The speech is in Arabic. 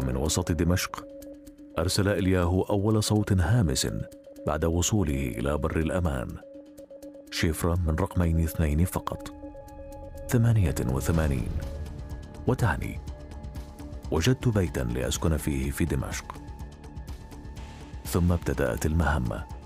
ومن وسط دمشق أرسل إلياهو أول صوت هامس بعد وصوله إلى بر الأمان، شفرة من رقمين 2 فقط، 88، وتعني: وجدت بيتا لأسكن فيه في دمشق. ثم ابتدأت المهمة.